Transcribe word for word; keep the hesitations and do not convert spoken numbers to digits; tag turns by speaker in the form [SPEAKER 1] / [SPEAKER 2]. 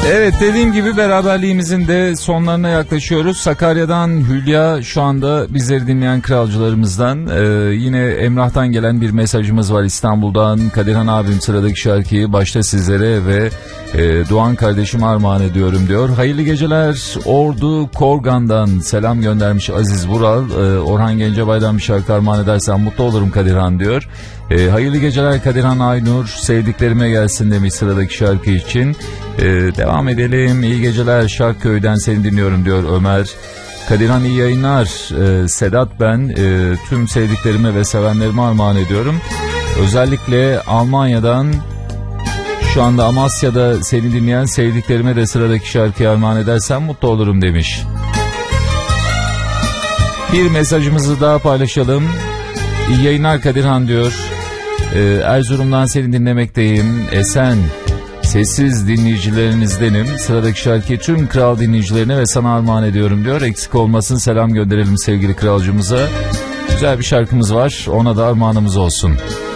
[SPEAKER 1] Evet, dediğim gibi beraberliğimizin de sonlarına yaklaşıyoruz. Sakarya'dan Hülya şu anda bizleri dinleyen kralcılarımızdan. Ee, yine Emrah'tan gelen bir mesajımız var İstanbul'dan. Kadirhan abim sıradaki şarkıyı başta sizlere ve e, Doğan kardeşim armağan ediyorum diyor. Hayırlı geceler, Ordu Korgan'dan selam göndermiş Aziz Vural. Ee, Orhan Gencebay'dan bir şarkı armağan edersen mutlu olurum Kadirhan diyor. Ee, hayırlı geceler Kadirhan Aynur, sevdiklerime gelsin demiş sıradaki şarkı için. Ee, devam edelim. İyi geceler, Şarkköy'den seni dinliyorum diyor Ömer. Kadirhan iyi yayınlar. Ee, Sedat ben, e, tüm sevdiklerime ve sevenlerime armağan ediyorum. Özellikle Almanya'dan, şu anda Amasya'da seni dinleyen sevdiklerime de sıradaki şarkıyı armağan edersen mutlu olurum demiş. Bir mesajımızı daha paylaşalım. İyi yayınlar Kadirhan diyor. Ee, Erzurum'dan seni dinlemekteyim. Esen sessiz dinleyicilerinizdenim. Sıradaki şarkıyı tüm kral dinleyicilerine ve sana armağan ediyorum diyor. Eksik olmasın, selam gönderelim sevgili kralcımıza. Güzel bir şarkımız var, ona da armağanımız olsun.